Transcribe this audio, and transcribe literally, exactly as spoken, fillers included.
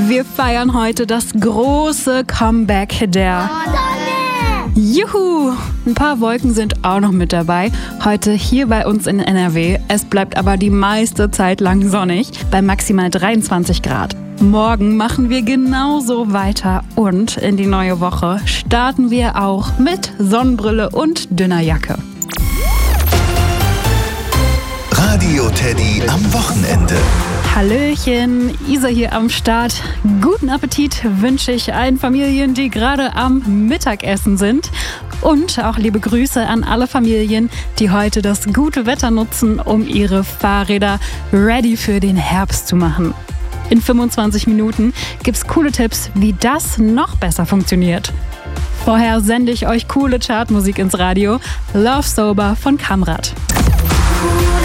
Wir feiern heute das große Comeback der Juhu! Ein paar Wolken sind auch noch mit dabei. Heute hier bei uns in N R W. Es bleibt aber die meiste Zeit lang sonnig, bei maximal dreiundzwanzig Grad. Morgen machen wir genauso weiter und in die neue Woche starten wir auch mit Sonnenbrille und dünner Jacke. Radio Teddy am Wochenende. Hallöchen, Isa hier am Start. Guten Appetit wünsche ich allen Familien, die gerade am Mittagessen sind. Und auch liebe Grüße an alle Familien, die heute das gute Wetter nutzen, um ihre Fahrräder ready für den Herbst zu machen. In fünfundzwanzig Minuten gibt's coole Tipps, wie das noch besser funktioniert. Vorher sende ich euch coole Chartmusik ins Radio. Love Sober von Kamrat.